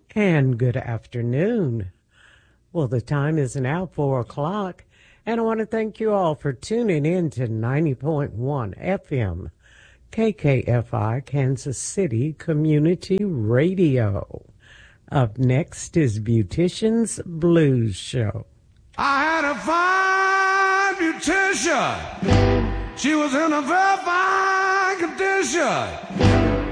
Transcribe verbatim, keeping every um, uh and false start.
And good afternoon. Well, the time is now four o'clock, and I want to thank you all for tuning in to ninety point one F M, K K F I, Kansas City Community Radio. Up next is Beautician's Blues Show. I had a fine beautician. She was in a very fine condition.